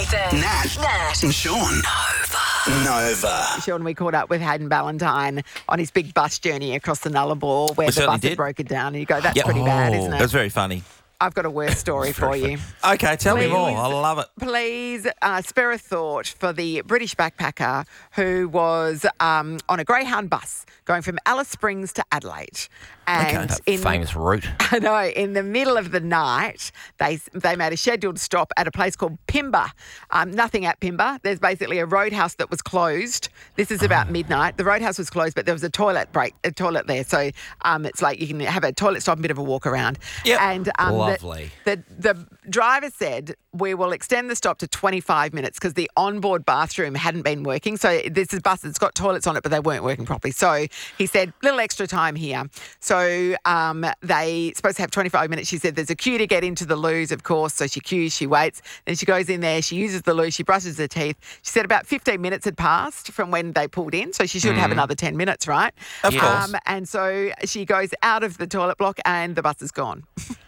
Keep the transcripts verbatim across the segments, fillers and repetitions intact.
Nathan, Nat, Nat, and Sean. Nova. Nova. Sean, we caught up with Hayden Ballantyne on his big bus journey across the Nullarbor where We the certainly bus had did. broken down. And you go, that's Yep. pretty bad, Oh, isn't it? That's very funny. I've got a worse story for you. Okay, tell me more. Please. I love it. Please uh, spare a thought for the British backpacker who was um, on a Greyhound bus going from Alice Springs to Adelaide. And That in, famous route. I know, in the middle of the night, they they made a scheduled stop at a place called Pimba. Um, nothing at Pimba. There's basically a roadhouse that was closed. This is about midnight. The roadhouse was closed, but there was a toilet break, a toilet there. So um, it's like you can have a toilet stop and a bit of a walk around. Yep. And um, Lovely. The, the the driver said we will extend the stop to twenty-five minutes because the onboard bathroom hadn't been working. So this is bus. It's got toilets on it, but they weren't working properly. So he said little extra time here. So um, they supposed to have twenty-five minutes. She said there's a queue to get into the loos, of course. So she queues, she waits. Then she goes in there. She uses the loo. She brushes her teeth. She said about fifteen minutes had passed from when they pulled in. So she should have another ten minutes, right? Of course. Um, and so she goes out of the toilet block and the bus is gone.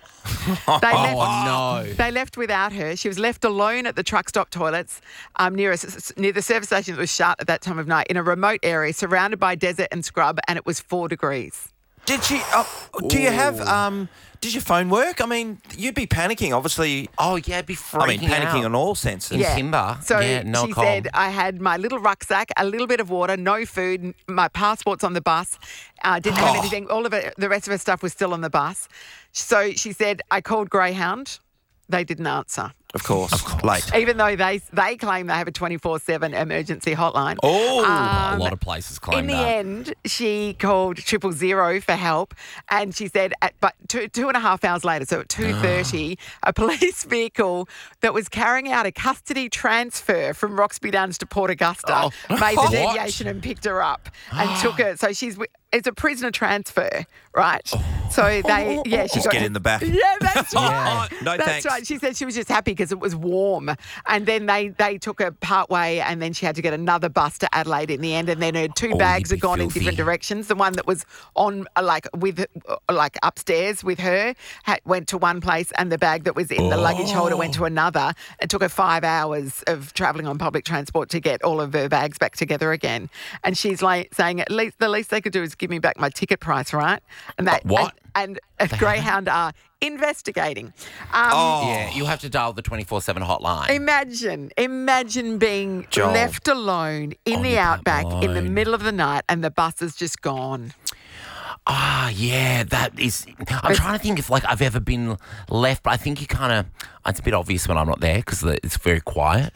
They left, Oh, no. They left without her. She was left alone at the truck stop toilets um, near, a, near the service station that was shut at that time of night in a remote area surrounded by desert and scrub, and it was four degrees. Did she? Oh, do you have? Um, did your phone work? I mean, you'd be panicking. Obviously, Oh, yeah, it'd be freaking I mean, panicking out. on all senses. Yeah. Timber. So Yeah, no she com. said, I had my little rucksack, a little bit of water, no food, n- my passport's on the bus, uh, didn't have Oh. anything. All of it, the rest of her stuff was still on the bus. So she said, I called Greyhound. They didn't answer. Of course. Of course. Late. Even though they they claim they have a twenty-four seven emergency hotline. Oh, a lot of places claim In the that. end, she called triple zero for help, and she said, at but two two and a half hours later, so at two thirty, a police vehicle that was carrying out a custody transfer from Roxby Downs to Port Augusta Oh. made the What? deviation and picked her up and took her. So she's wi- it's a prisoner transfer, right? So they yeah she just got get in the back. yeah, that's Yeah. right. No, that's thanks. right. She said she was just happy because it was warm, and then they they took her part way, and then she had to get another bus to Adelaide in the end, and then her two Oh, bags you'd had be gone in filthy. different directions. The one that was on uh, like with uh, like upstairs with her had, went to one place, and the bag that was in the luggage holder went to another. It took her five hours of travelling on public transport to get all of her bags back together again. And she's like saying, at least the least they could do is give me back my ticket price, right? And that What? And, and Greyhound are investigating. Um, Oh. Yeah, you have to dial the twenty-four seven hotline. Imagine, imagine being Joel. left alone in On the your outback in the alone. middle of the night and the bus is just gone. Ah, yeah, that is. I'm trying to think if like I've ever been left, but I think you kind of. It's a bit obvious when I'm not there because it's very quiet.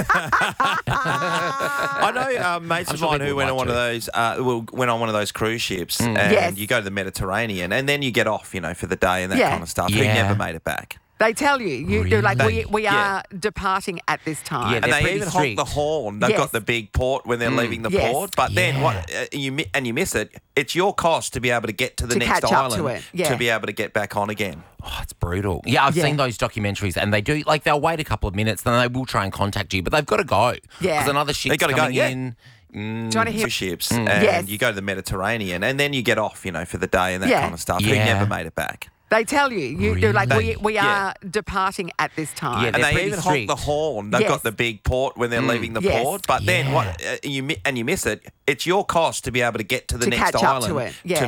I know uh, mates I'm of sure mine people who went would on one like of those, uh, well, went on one of those cruise ships, and Yes. you go to the Mediterranean, and then you get off, you know, for the day and that Yeah. kind of stuff. Who Yeah. never made it back. They tell you, you you're like, we, Really? we Yeah. are departing at this time. Yeah, And They're they pretty even honk the strict. horn. They've Yes. got the big port when they're leaving the Yes. port. But then Yeah. what? Uh, you mi- and you miss it. It's your cost to be able to get to the To next catch up to island it, yeah. be able to get back on again. Oh, it's brutal. Yeah, I've Yeah. seen those documentaries, and they do like they'll wait a couple of minutes, then they will try and contact you, but they've got to go. Yeah. because another ship's They gotta go, coming yeah. in. Mm, Do you want to hear? Cruise ships, and Yes. you go to the Mediterranean, and then you get off, you know, for the day and that Yeah. kind of stuff. Who Yeah. never made it back. They tell you, you you're like, we, They- we yeah. are departing at this time. Yeah, And They're they pretty even strict. honk the horn. They've Yes. got the big port when they're leaving the Yes. port. But then Yeah. what? Uh, you mi- and you miss it. It's your cost to be able to get to the To next catch up island to it, yeah.